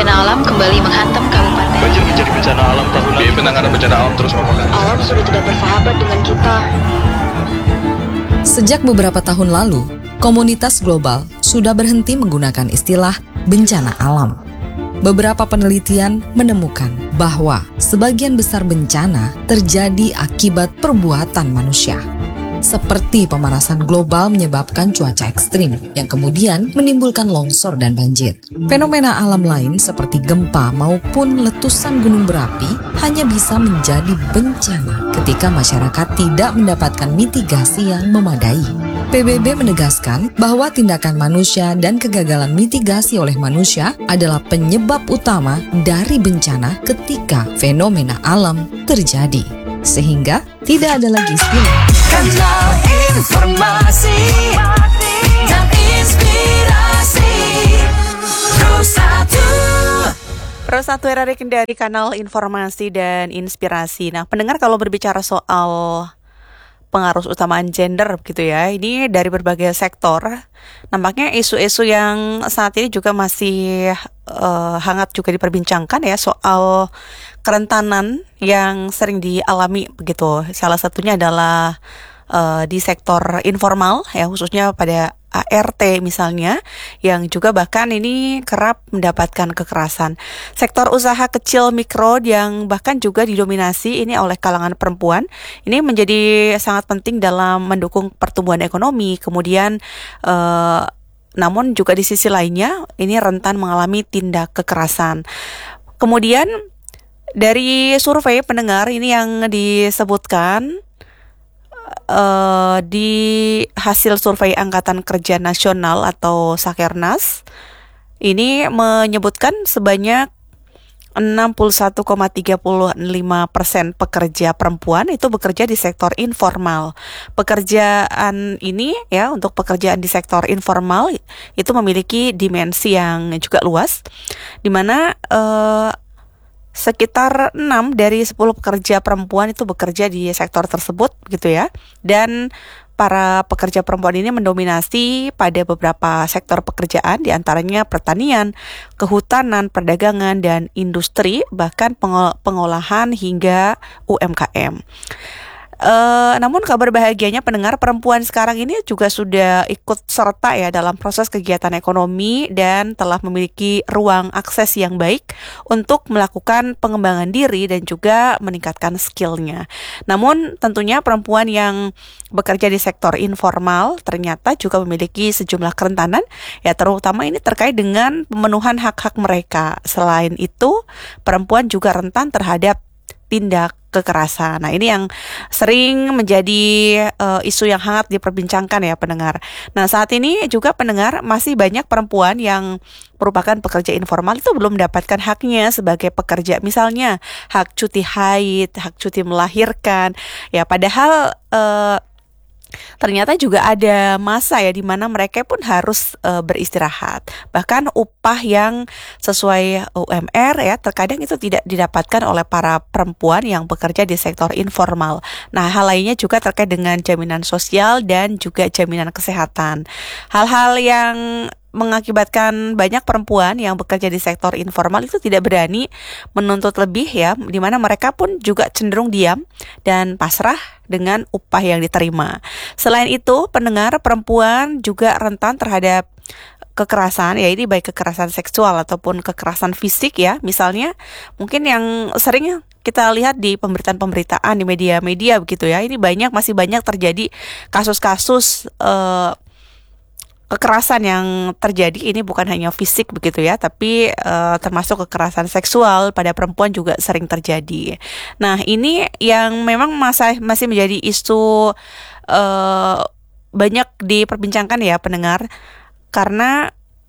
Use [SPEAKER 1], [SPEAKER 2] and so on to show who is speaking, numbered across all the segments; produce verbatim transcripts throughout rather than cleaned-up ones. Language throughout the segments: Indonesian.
[SPEAKER 1] bencana alam kembali menghantam kabupaten.
[SPEAKER 2] Banjir menjadi bencana alam tahunan.
[SPEAKER 3] Biaya penanganan bencana alam terus memudar.
[SPEAKER 1] Alam sudah tidak bersahabat dengan kita.
[SPEAKER 4] Sejak beberapa tahun lalu, komunitas global sudah berhenti menggunakan istilah bencana alam. Beberapa penelitian menemukan bahwa sebagian besar bencana terjadi akibat perbuatan manusia. Seperti pemanasan global menyebabkan cuaca ekstrim yang kemudian menimbulkan longsor dan banjir. Fenomena alam lain seperti gempa maupun letusan gunung berapi hanya bisa menjadi bencana ketika masyarakat tidak mendapatkan mitigasi yang memadai. P B B menegaskan bahwa tindakan manusia dan kegagalan mitigasi oleh manusia adalah penyebab utama dari bencana ketika fenomena alam terjadi. Sehingga tidak ada lagi istilah
[SPEAKER 5] Kanal informasi dan inspirasi Pro satu
[SPEAKER 6] Pro satu era dari kanal informasi dan inspirasi. Nah, pendengar, kalau berbicara soal pengaruh utamaan gender gitu ya, ini dari berbagai sektor, nampaknya isu-isu yang saat ini juga masih uh, hangat juga diperbincangkan ya, soal kerentanan yang sering dialami begitu. Salah satunya adalah uh, di sektor informal ya, khususnya pada A R T misalnya, yang juga bahkan ini kerap mendapatkan kekerasan. Sektor usaha kecil mikro yang bahkan juga didominasi ini oleh kalangan perempuan, ini menjadi sangat penting dalam mendukung pertumbuhan ekonomi. Kemudian eh, namun juga di sisi lainnya ini rentan mengalami tindak kekerasan. Kemudian dari survei pendengar ini yang disebutkan Uh, di hasil survei Angkatan Kerja Nasional atau Sakernas ini menyebutkan sebanyak enam puluh satu koma tiga lima persen pekerja perempuan itu bekerja di sektor informal. Pekerjaan ini ya, untuk pekerjaan di sektor informal itu memiliki dimensi yang juga luas, di mana uh, sekitar enam dari sepuluh pekerja perempuan itu bekerja di sektor tersebut gitu ya. Dan para pekerja perempuan ini mendominasi pada beberapa sektor pekerjaan, diantaranya pertanian, kehutanan, perdagangan, dan industri, bahkan pengol- pengolahan hingga U M K M. Uh, namun kabar bahagianya pendengar, perempuan sekarang ini juga sudah ikut serta ya dalam proses kegiatan ekonomi dan telah memiliki ruang akses yang baik untuk melakukan pengembangan diri dan juga meningkatkan skillnya. Namun tentunya perempuan yang bekerja di sektor informal ternyata juga memiliki sejumlah kerentanan ya, terutama ini terkait dengan pemenuhan hak-hak mereka. Selain itu, perempuan juga rentan terhadap tindak kekerasan. Nah, ini yang sering menjadi uh, isu yang hangat diperbincangkan ya pendengar. Nah, saat ini juga pendengar, masih banyak perempuan yang merupakan pekerja informal itu belum mendapatkan haknya sebagai pekerja. Misalnya hak cuti haid, hak cuti melahirkan. Ya, padahal uh, ternyata juga ada masa ya di mana mereka pun harus e, beristirahat. Bahkan upah yang sesuai U M R ya terkadang itu tidak didapatkan oleh para perempuan yang bekerja di sektor informal. Nah, hal lainnya juga terkait dengan jaminan sosial dan juga jaminan kesehatan. Hal-hal yang mengakibatkan banyak perempuan yang bekerja di sektor informal itu tidak berani menuntut lebih ya, di mana mereka pun juga cenderung diam dan pasrah dengan upah yang diterima. Selain itu, pendengar, perempuan juga rentan terhadap kekerasan, ya ini baik kekerasan seksual ataupun kekerasan fisik ya. Misalnya mungkin yang sering kita lihat di pemberitaan-pemberitaan di media-media begitu ya, ini banyak masih banyak terjadi kasus-kasus uh, kekerasan yang terjadi. Ini bukan hanya fisik begitu ya, tapi uh, termasuk kekerasan seksual pada perempuan juga sering terjadi. Nah, ini yang memang masih masih menjadi isu uh, banyak diperbincangkan ya pendengar, karena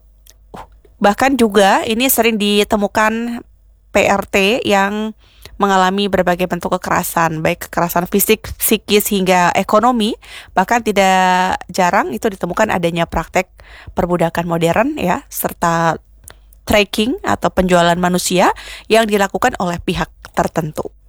[SPEAKER 6] bahkan juga ini sering ditemukan P R T yang mengalami berbagai bentuk kekerasan, baik kekerasan fisik, psikis, hingga ekonomi. Bahkan tidak jarang itu ditemukan adanya praktek perbudakan modern ya, serta tracking atau penjualan manusia yang dilakukan oleh pihak tertentu.